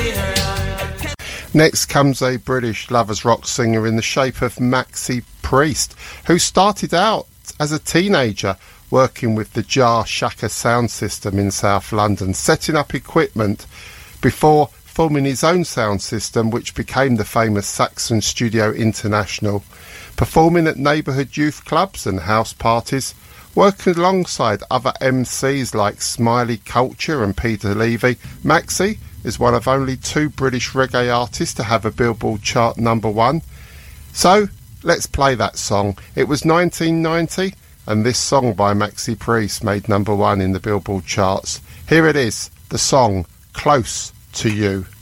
Next comes a British lovers rock singer in the shape of Maxi Priest, who started out as a teenager working with the Jar Shaka sound system in South London, setting up equipment before forming his own sound system, which became the famous Saxon Studio International, performing at neighbourhood youth clubs and house parties, working alongside other MCs like Smiley Culture and Peter Levy. Maxi is one of only 2 British reggae artists to have a Billboard chart #1. So, let's play that song. It was 1990, and this song by Maxi Priest made #1 in the Billboard charts. Here it is, the song Close to You.